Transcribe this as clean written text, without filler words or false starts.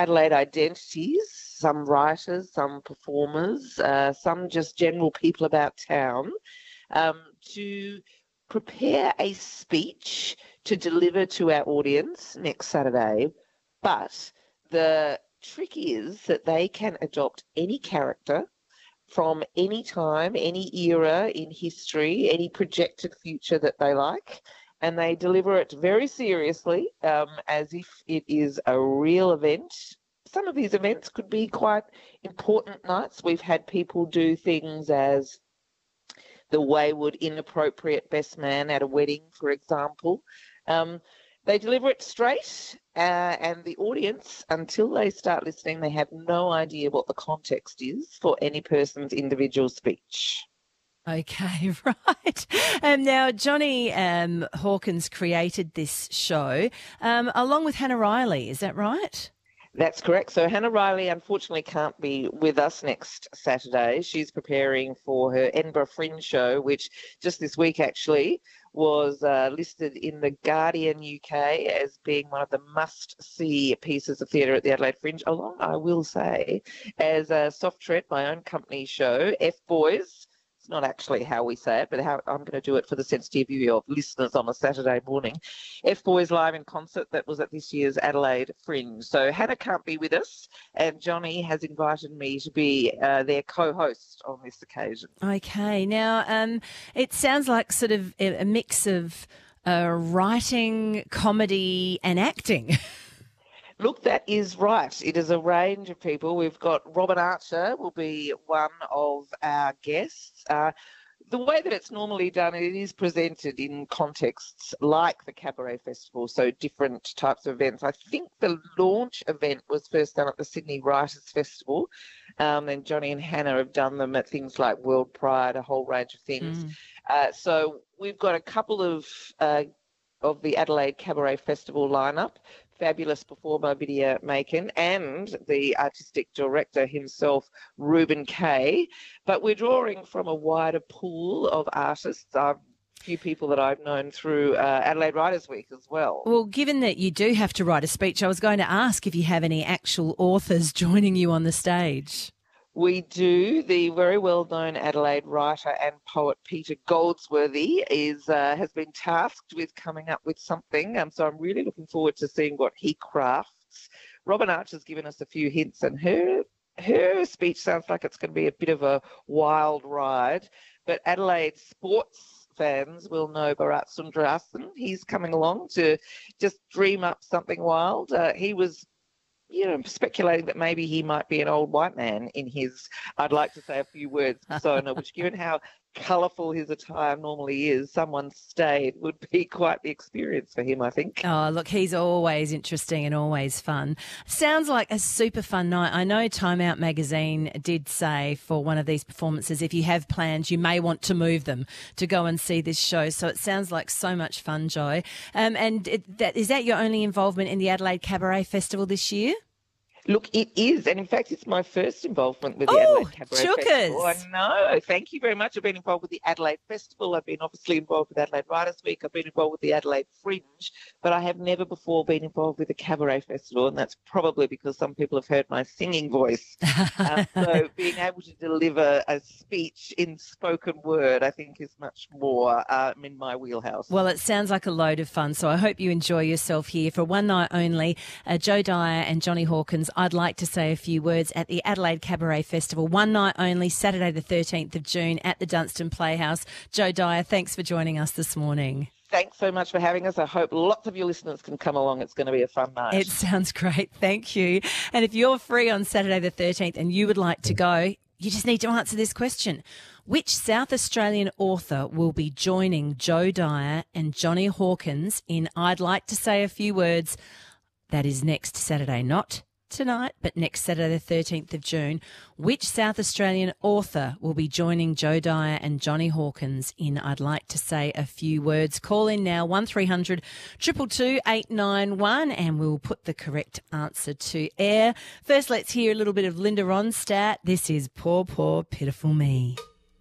Adelaide identities, some writers, some performers, some just general people about town, to prepare a speech to deliver to our audience next Saturday. But the trick is that they can adopt any character from any time, any era in history, any projected future that they like, and they deliver it very seriously, as if it is a real event. Some of these events could be quite important nights. We've had people do things as the wayward, inappropriate best man at a wedding, for example. They deliver it straight, and the audience, until they start listening, they have no idea what the context is for any person's individual speech. Okay, right. Now, Johnny Hawkins created this show along with Hannah Riley. Is that right? That's correct. So Hannah Riley unfortunately can't be with us next Saturday. She's preparing for her Edinburgh Fringe show, which just this week actually was listed in The Guardian UK as being one of the must-see pieces of theatre at the Adelaide Fringe, along, I will say, as a Soft Tread, my own company show, F-Boys. It's not actually how we say it, but how I'm going to do it for the sensitivity of listeners on a Saturday morning. F-Boys live in concert that was at this year's Adelaide Fringe. So Hannah can't be with us, and Johnny has invited me to be their co-host on this occasion. Okay. Now, it sounds like sort of a mix of writing, comedy and acting. Look, that is right. It is a range of people. We've got Robin Archer will be one of our guests. The way that it's normally done, it is presented in contexts like the Cabaret Festival, so different types of events. I think the launch event was first done at the Sydney Writers' Festival, and Johnny and Hannah have done them at things like World Pride, a whole range of things. So we've got a couple of the Adelaide Cabaret Festival lineup. Fabulous performer Vidya Makin and the artistic director himself, Reuben Kay. But we're drawing from a wider pool of artists, a few people that I've known through Adelaide Writers' Week as well. Well, given that you do have to write a speech, I was going to ask if you have any actual authors joining you on the stage. We do. The very well-known Adelaide writer and poet Peter Goldsworthy has been tasked with coming up with something, so I'm really looking forward to seeing what he crafts. Robin Archer's given us a few hints, and her speech sounds like it's going to be a bit of a wild ride, but Adelaide sports fans will know Bharat Sundaresan. He's coming along to just dream up something wild. He was speculating that maybe he might be an old white man in his I'd like to say a few words persona, which given how colourful his attire normally is, someone stayed would be quite the experience for him, I think. Oh, look, he's always interesting and always fun. Sounds like a super fun night. I know Time Out magazine did say for one of these performances, if you have plans, you may want to move them to go and see this show. So it sounds like so much fun, Joy. Is that your only involvement in the Adelaide Cabaret Festival this year? Look, it is. And in fact, it's my first involvement with the Adelaide Cabaret Festival. I know. Thank you very much. I've been involved with the Adelaide Festival. I've been obviously involved with Adelaide Writers' Week. I've been involved with the Adelaide Fringe, but I have never before been involved with the Cabaret Festival. And that's probably because some people have heard my singing voice. So being able to deliver a speech in spoken word, I think is much more in my wheelhouse. Well, it sounds like a load of fun. So I hope you enjoy yourself here for one night only. Joe Dyer and Johnny Hawkins, I'd like to say a few words at the Adelaide Cabaret Festival. One night only, Saturday the 13th of June at the Dunstan Playhouse. Joe Dyer, thanks for joining us this morning. Thanks so much for having us. I hope lots of your listeners can come along. It's going to be a fun night. It sounds great. Thank you. And if you're free on Saturday the 13th and you would like to go, you just need to answer this question. Which South Australian author will be joining Joe Dyer and Johnny Hawkins in I'd Like to Say a Few Words? That is next Saturday, not tonight, but next Saturday, the 13th of June. Which South Australian author will be joining Joe Dyer and Johnny Hawkins in I'd Like to Say a Few Words? Call in now, 1300 222 891, and we'll put the correct answer to air. First, let's hear a little bit of Linda Ronstadt. This is Poor, Poor, Pitiful Me.